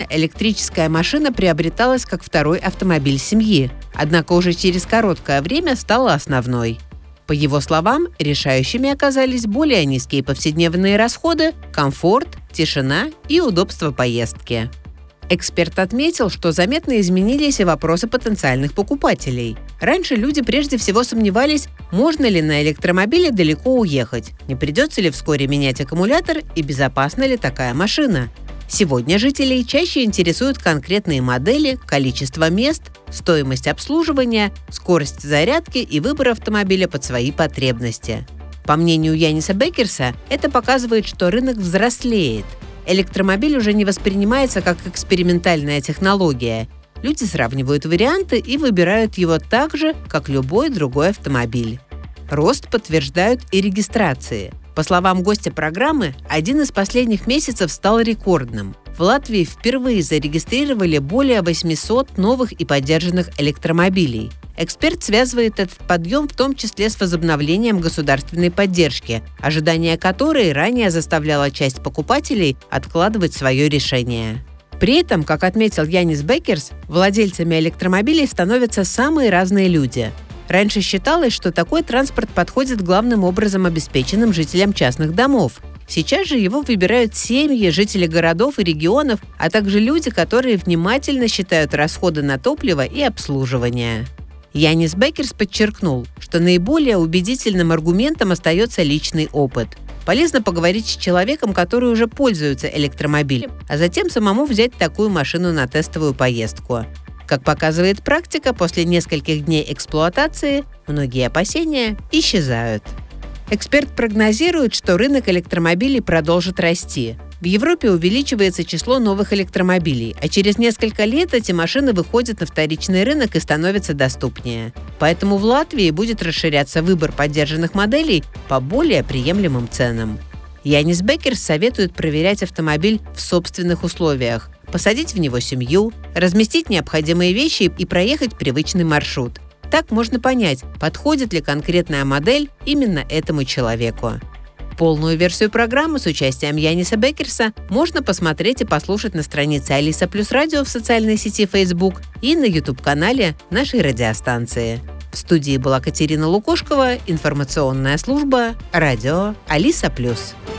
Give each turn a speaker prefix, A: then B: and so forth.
A: электрическая машина приобреталась как второй автомобиль семьи, однако уже через короткое время стала основной. По его словам, решающими оказались более низкие повседневные расходы, комфорт, тишина и удобство поездки. Эксперт отметил, что заметно изменились и вопросы потенциальных покупателей. Раньше люди прежде всего сомневались, можно ли на электромобиле далеко уехать, не придется ли вскоре менять аккумулятор и безопасна ли такая машина. Сегодня жителей чаще интересуют конкретные модели, количество мест, стоимость обслуживания, скорость зарядки и выбор автомобиля под свои потребности. По мнению Яниса Беккерса, это показывает, что рынок взрослеет. Электромобиль уже не воспринимается как экспериментальная технология. Люди сравнивают варианты и выбирают его так же, как любой другой автомобиль. Рост подтверждают и регистрации. По словам гостя программы, один из последних месяцев стал рекордным. В Латвии впервые зарегистрировали более 800 новых и поддержанных электромобилей. Эксперт связывает этот подъем в том числе с возобновлением государственной поддержки, ожидание которой ранее заставляло часть покупателей откладывать свое решение. При этом, как отметил Янис Беккерс, владельцами электромобилей становятся самые разные люди. Раньше считалось, что такой транспорт подходит главным образом обеспеченным жителям частных домов. Сейчас же его выбирают семьи, жители городов и регионов, а также люди, которые внимательно считают расходы на топливо и обслуживание. Янис Беккерс подчеркнул, что наиболее убедительным аргументом остается личный опыт. Полезно поговорить с человеком, который уже пользуется электромобилем, а затем самому взять такую машину на тестовую поездку. Как показывает практика, после нескольких дней эксплуатации многие опасения исчезают. Эксперт прогнозирует, что рынок электромобилей продолжит расти. В Европе увеличивается число новых электромобилей, а через несколько лет эти машины выходят на вторичный рынок и становятся доступнее. Поэтому в Латвии будет расширяться выбор поддержанных моделей по более приемлемым ценам. Янис Беккерс советует проверять автомобиль в собственных условиях, посадить в него семью, разместить необходимые вещи и проехать привычный маршрут. Так можно понять, подходит ли конкретная модель именно этому человеку. Полную версию программы с участием Яниса Беккерса можно посмотреть и послушать на странице Алиса Плюс Радио в социальной сети Facebook и на YouTube-канале нашей радиостанции. В студии была Катерина Лукошкова, информационная служба «Радио Алиса Плюс».